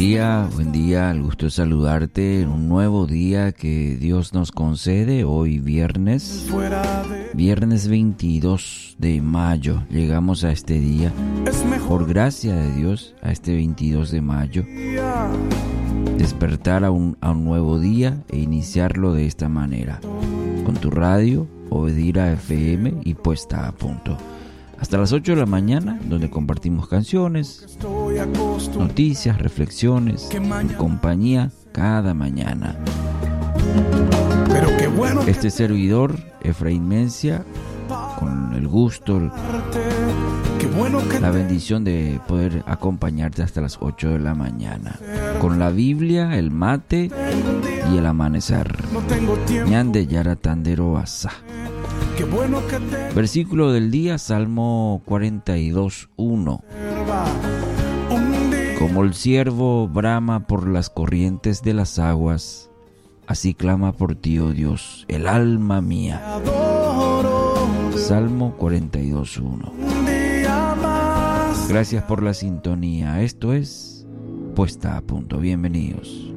buen día, el gusto de saludarte en un nuevo día que Dios nos concede, hoy viernes 22 de mayo, llegamos a este día, por gracia de Dios, a este 22 de mayo, despertar a un nuevo día e iniciarlo de esta manera, con tu radio, Obedira FM y puesta a punto. Hasta las 8 de la mañana, donde compartimos canciones, noticias, reflexiones, en compañía cada mañana. Este servidor, Efraín Mencia, con el gusto, la bendición de poder acompañarte hasta las 8 de la mañana, con la Biblia, el mate y el amanecer. Ñande yara tandero asa. Versículo del día, Salmo 42:1. Como el ciervo brama por las corrientes de las aguas, así clama por ti, oh Dios, el alma mía. Salmo 42:1. Gracias por la sintonía. Esto es Puesta a Punto. Bienvenidos.